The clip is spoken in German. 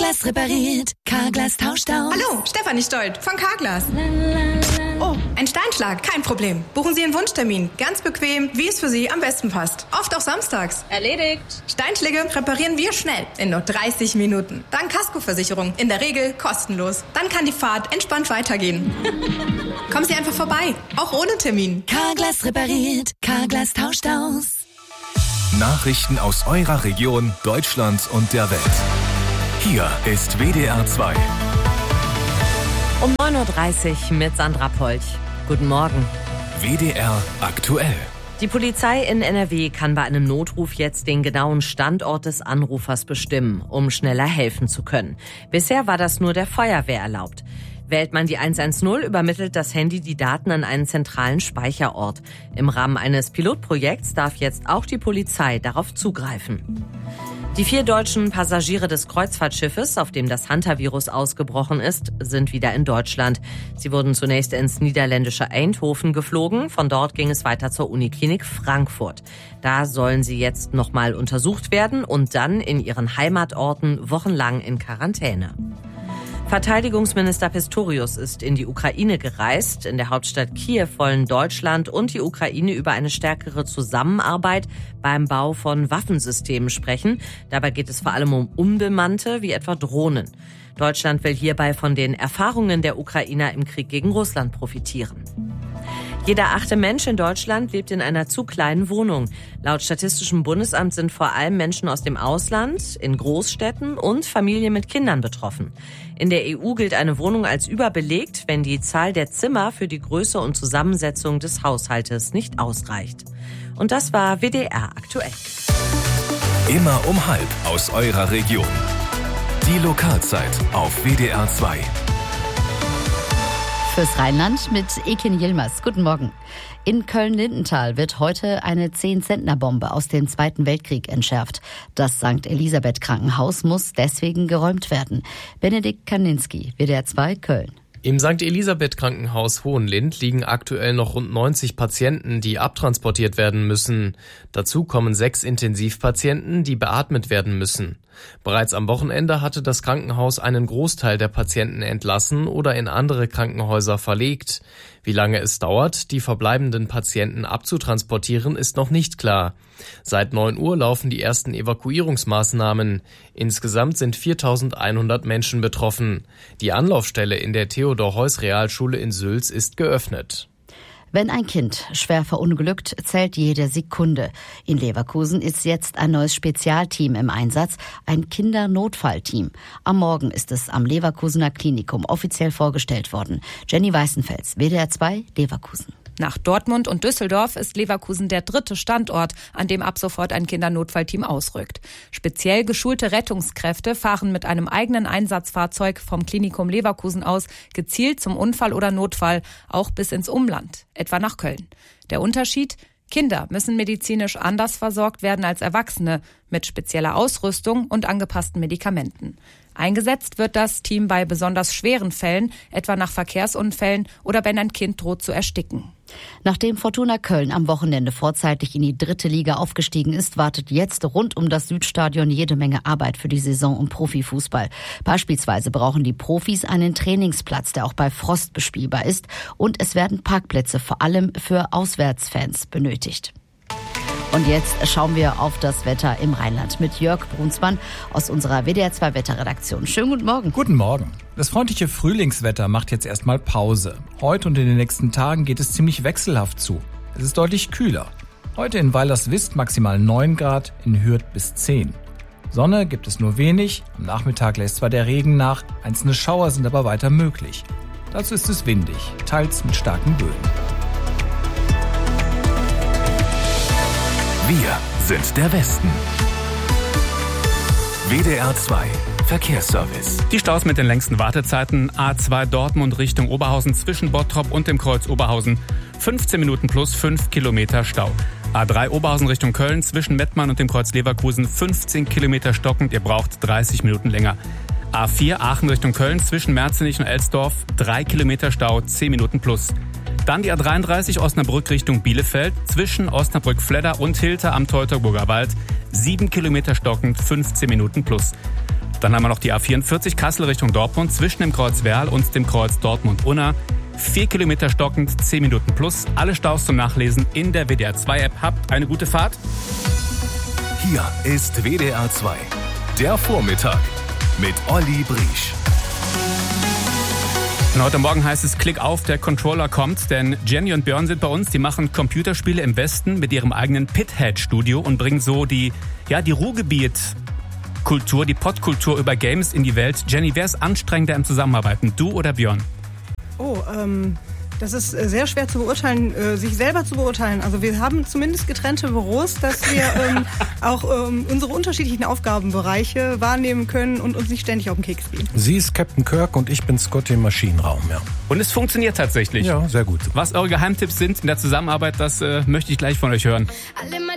Carglass repariert, Carglass tauscht aus. Hallo, Stefanie Stolt von Carglass. Oh, ein Steinschlag, kein Problem. Buchen Sie einen Wunschtermin. Ganz bequem, wie es für Sie am besten passt. Oft auch samstags. Erledigt. Steinschläge reparieren wir schnell, in nur 30 Minuten. Dank Kaskoversicherung, in der Regel kostenlos. Dann kann die Fahrt entspannt weitergehen. Kommen Sie einfach vorbei, auch ohne Termin. Carglass repariert, Carglass tauscht aus. Nachrichten aus eurer Region, Deutschland und der Welt. Hier ist WDR 2. Um 9.30 Uhr mit Sandra Polch. Guten Morgen. WDR aktuell. Die Polizei in NRW kann bei einem Notruf jetzt den genauen Standort des Anrufers bestimmen, um schneller helfen zu können. Bisher war das nur der Feuerwehr erlaubt. Wählt man die 110, übermittelt das Handy die Daten an einen zentralen Speicherort. Im Rahmen eines Pilotprojekts darf jetzt auch die Polizei darauf zugreifen. Die 4 deutschen Passagiere des Kreuzfahrtschiffes, auf dem das Hantavirus ausgebrochen ist, sind wieder in Deutschland. Sie wurden zunächst ins niederländische Eindhoven geflogen. Von dort ging es weiter zur Uniklinik Frankfurt. Da sollen sie jetzt nochmal untersucht werden und dann in ihren Heimatorten wochenlang in Quarantäne. Verteidigungsminister Pistorius ist in die Ukraine gereist. In der Hauptstadt Kiew wollen Deutschland und die Ukraine über eine stärkere Zusammenarbeit beim Bau von Waffensystemen sprechen. Dabei geht es vor allem um unbemannte, wie etwa Drohnen. Deutschland will hierbei von den Erfahrungen der Ukrainer im Krieg gegen Russland profitieren. Jeder 8. Mensch in Deutschland lebt in einer zu kleinen Wohnung. Laut Statistischem Bundesamt sind vor allem Menschen aus dem Ausland, in Großstädten und Familien mit Kindern betroffen. In der EU gilt eine Wohnung als überbelegt, wenn die Zahl der Zimmer für die Größe und Zusammensetzung des Haushaltes nicht ausreicht. Und das war WDR aktuell. Immer um 12:30 aus eurer Region. Die Lokalzeit auf WDR 2. Fürs Rheinland mit Ekin Yilmaz. Guten Morgen. In Köln-Lindenthal wird heute eine 10-Zentner-Bombe aus dem Zweiten Weltkrieg entschärft. Das St. Elisabeth Krankenhaus muss deswegen geräumt werden. Benedikt Kaninski, WDR 2 Köln. Im St. Elisabeth Krankenhaus Hohenlind liegen aktuell noch rund 90 Patienten, die abtransportiert werden müssen. Dazu kommen 6 Intensivpatienten, die beatmet werden müssen. Bereits am Wochenende hatte das Krankenhaus einen Großteil der Patienten entlassen oder in andere Krankenhäuser verlegt. Wie lange es dauert, die verbleibenden Patienten abzutransportieren, ist noch nicht klar. Seit 9 Uhr laufen die ersten Evakuierungsmaßnahmen. Insgesamt sind 4.100 Menschen betroffen. Die Anlaufstelle in der Theodor-Heuss-Realschule in Sülz ist geöffnet. Wenn ein Kind schwer verunglückt, zählt jede Sekunde. In Leverkusen ist jetzt ein neues Spezialteam im Einsatz, ein Kindernotfallteam. Am Morgen ist es am Leverkusener Klinikum offiziell vorgestellt worden. Jenny Weißenfels, WDR 2, Leverkusen. Nach Dortmund und Düsseldorf ist Leverkusen der 3. Standort, an dem ab sofort ein Kindernotfallteam ausrückt. Speziell geschulte Rettungskräfte fahren mit einem eigenen Einsatzfahrzeug vom Klinikum Leverkusen aus gezielt zum Unfall oder Notfall, auch bis ins Umland, etwa nach Köln. Der Unterschied? Kinder müssen medizinisch anders versorgt werden als Erwachsene, mit spezieller Ausrüstung und angepassten Medikamenten. Eingesetzt wird das Team bei besonders schweren Fällen, etwa nach Verkehrsunfällen oder wenn ein Kind droht zu ersticken. Nachdem Fortuna Köln am Wochenende vorzeitig in die 3. Liga aufgestiegen ist, wartet jetzt rund um das Südstadion jede Menge Arbeit für die Saison im Profifußball. Beispielsweise brauchen die Profis einen Trainingsplatz, der auch bei Frost bespielbar ist, und es werden Parkplätze vor allem für Auswärtsfans benötigt. Und jetzt schauen wir auf das Wetter im Rheinland mit Jörg Brunsmann aus unserer WDR 2 Wetterredaktion. Schönen guten Morgen. Guten Morgen. Das freundliche Frühlingswetter macht jetzt erstmal Pause. Heute und in den nächsten Tagen geht es ziemlich wechselhaft zu. Es ist deutlich kühler. Heute in Weilerswist maximal 9 Grad, in Hürth bis 10. Sonne gibt es nur wenig. Am Nachmittag lässt zwar der Regen nach, einzelne Schauer sind aber weiter möglich. Dazu ist es windig, teils mit starken Böen. Wir sind der Westen. WDR 2 Verkehrsservice. Die Staus mit den längsten Wartezeiten: A2 Dortmund Richtung Oberhausen zwischen Bottrop und dem Kreuz Oberhausen. 15 Minuten plus 5 Kilometer Stau. A3 Oberhausen Richtung Köln zwischen Mettmann und dem Kreuz Leverkusen 15 Kilometer stockend. Ihr braucht 30 Minuten länger. A4 Aachen Richtung Köln zwischen Merzenich und Elsdorf 3 Kilometer Stau, 10 Minuten plus. Dann die A33 Osnabrück Richtung Bielefeld zwischen Osnabrück-Fledder und Hilter am Teutoburger Wald 7 Kilometer stockend, 15 Minuten plus. Dann haben wir noch die A44 Kassel Richtung Dortmund zwischen dem Kreuz Werl und dem Kreuz Dortmund-Unna. 4 Kilometer stockend, 10 Minuten plus. Alle Staus zum Nachlesen in der WDR 2 App. Habt eine gute Fahrt. Hier ist WDR 2, der Vormittag mit Olli Briesch. Und heute Morgen heißt es, Klick auf, der Controller kommt, denn Jenny und Björn sind bei uns, die machen Computerspiele im Westen mit ihrem eigenen Pithead-Studio und bringen so die Ruhrgebiet-Kultur, die Podkultur über Games in die Welt. Jenny, wer ist anstrengender im Zusammenarbeiten, du oder Björn? Das ist sehr schwer zu beurteilen, sich selber zu beurteilen. Also wir haben zumindest getrennte Büros, dass wir auch unsere unterschiedlichen Aufgabenbereiche wahrnehmen können und uns nicht ständig auf den Keks gehen. Sie ist Captain Kirk und ich bin Scott im Maschinenraum, ja. Und es funktioniert tatsächlich. Ja, sehr gut. Was eure Geheimtipps sind in der Zusammenarbeit, das möchte ich gleich von euch hören.